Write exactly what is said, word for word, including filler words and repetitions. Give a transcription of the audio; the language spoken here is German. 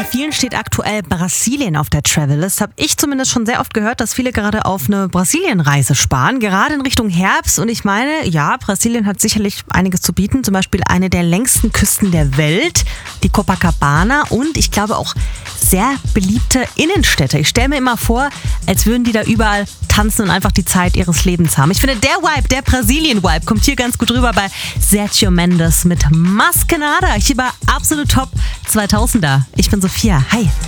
vielen steht aktuell Brasilien auf der Travellist. Habe ich zumindest schon sehr oft gehört, dass viele gerade auf eine Brasilienreise sparen, gerade in Richtung Herbst. Und ich meine, ja, Brasilien hat sicherlich einiges zu bieten. Zum Beispiel eine der längsten Küsten der Welt, die Copacabana. Und ich glaube auch sehr beliebte Innenstädte. Ich stelle mir immer vor, als würden die da überall tanzen und einfach die Zeit ihres Lebens haben. Ich finde, der Vibe, der Brasilien-Vibe kommt hier ganz gut rüber bei Sergio Mendes mit Maskenada. Hier war absolut top zweitausender. Ich bin Sophia. Hi.